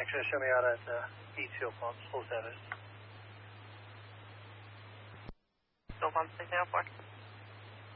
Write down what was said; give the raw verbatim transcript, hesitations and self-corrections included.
Connection, show me out at uh, East Fuel Pumps, full service. Fuel Pumps, six oh four.